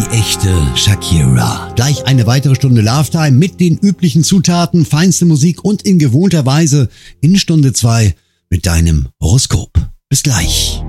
echte Shakira. Gleich eine weitere Stunde Love-Time mit den üblichen Zutaten, feinste Musik und in gewohnter Weise in Stunde 2 mit deinem Horoskop. Bis gleich.